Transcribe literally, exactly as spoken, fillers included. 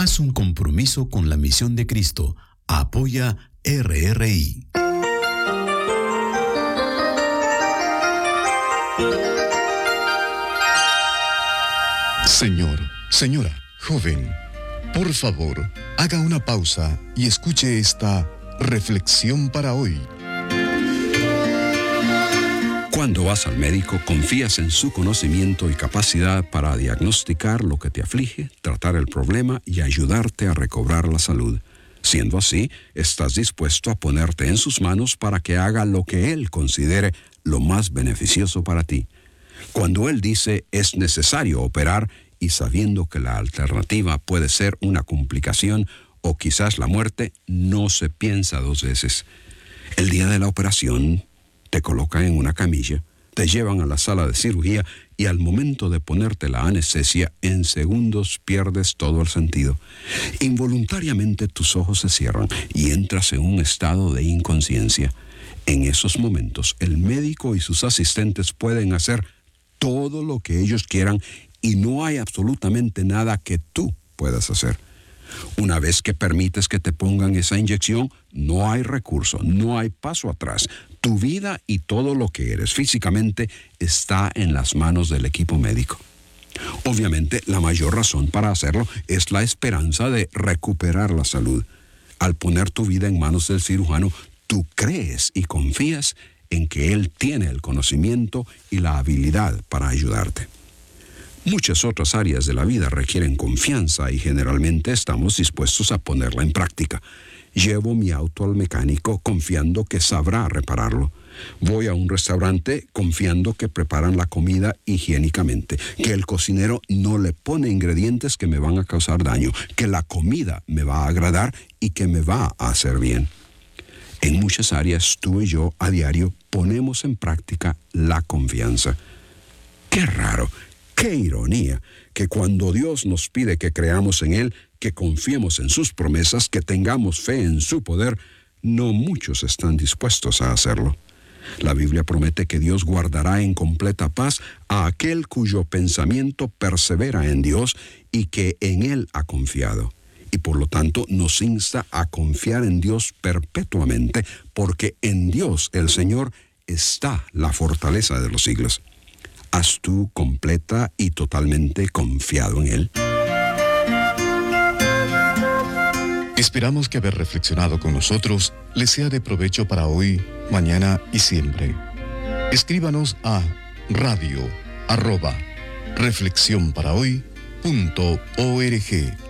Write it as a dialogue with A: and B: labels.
A: Haz un compromiso con la misión de Cristo. Apoya R R I.
B: Señor, señora, joven, por favor, haga una pausa y escuche esta reflexión para hoy.
C: Cuando vas al médico, confías en su conocimiento y capacidad para diagnosticar lo que te aflige, tratar el problema y ayudarte a recobrar la salud. Siendo así, estás dispuesto a ponerte en sus manos para que haga lo que él considere lo más beneficioso para ti. Cuando él dice es necesario operar y sabiendo que la alternativa puede ser una complicación o quizás la muerte, no se piensa dos veces. El día de la operación, te colocan en una camilla, te llevan a la sala de cirugía y al momento de ponerte la anestesia, en segundos pierdes todo el sentido. Involuntariamente tus ojos se cierran y entras en un estado de inconsciencia. En esos momentos, el médico y sus asistentes pueden hacer todo lo que ellos quieran y no hay absolutamente nada que tú puedas hacer. Una vez que permites que te pongan esa inyección, no hay recurso, no hay paso atrás. Tu vida y todo lo que eres físicamente está en las manos del equipo médico. Obviamente, la mayor razón para hacerlo es la esperanza de recuperar la salud. Al poner tu vida en manos del cirujano, tú crees y confías en que él tiene el conocimiento y la habilidad para ayudarte. Muchas otras áreas de la vida requieren confianza y generalmente estamos dispuestos a ponerla en práctica. Llevo mi auto al mecánico confiando que sabrá repararlo. Voy a un restaurante confiando que preparan la comida higiénicamente, que el cocinero no le pone ingredientes que me van a causar daño, que la comida me va a agradar y que me va a hacer bien. En muchas áreas, tú y yo a diario ponemos en práctica la confianza. ¡Qué raro! ¡Qué ironía! Que cuando Dios nos pide que creamos en Él, que confiemos en sus promesas, que tengamos fe en su poder, no muchos están dispuestos a hacerlo. La Biblia promete que Dios guardará en completa paz a aquel cuyo pensamiento persevera en Dios y que en Él ha confiado. Y por lo tanto nos insta a confiar en Dios perpetuamente, porque en Dios el Señor está la fortaleza de los siglos. ¿Has tú completa y totalmente confiado en Él?
B: Esperamos que haber reflexionado con nosotros les sea de provecho para hoy, mañana y siempre. Escríbanos a radio arroba reflexión para hoy punto org.